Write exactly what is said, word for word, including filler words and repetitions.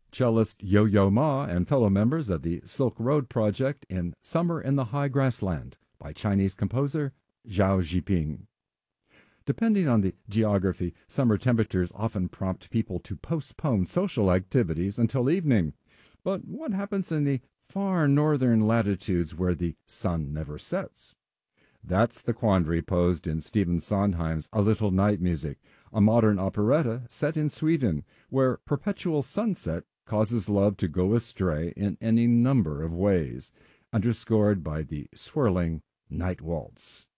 Cellist Yo-Yo Ma and fellow members of the Silk Road Project in Summer in the High Grassland by Chinese composer Zhao Zhiping. Depending on the geography, summer temperatures often prompt people to postpone social activities until evening. But what happens in the far northern latitudes where the sun never sets? That's the quandary posed in Stephen Sondheim's A Little Night Music, a modern operetta set in Sweden, where perpetual sunset causes love to go astray in any number of ways, underscored by the swirling night waltz.